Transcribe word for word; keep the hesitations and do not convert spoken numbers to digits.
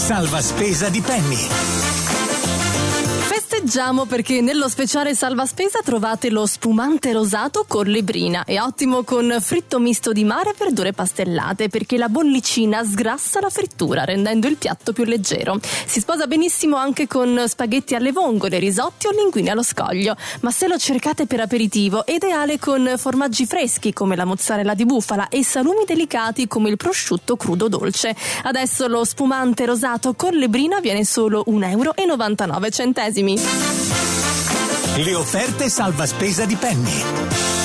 Salva spesa di Penny. Festeggiamo perché nello speciale Salva Spesa trovate lo spumante rosato Collebrina. È ottimo con fritto misto di mare e verdure pastellate, perché la bollicina sgrassa la frittura rendendo il piatto più leggero. Si sposa benissimo anche con spaghetti alle vongole, risotti o linguine allo scoglio, ma se lo cercate per aperitivo è ideale con formaggi freschi come la mozzarella di bufala e salumi delicati come il prosciutto crudo dolce. Adesso lo spumante rosato Collebrina viene solo un euro e novantanove centesimi. Le offerte salva spesa di Penny.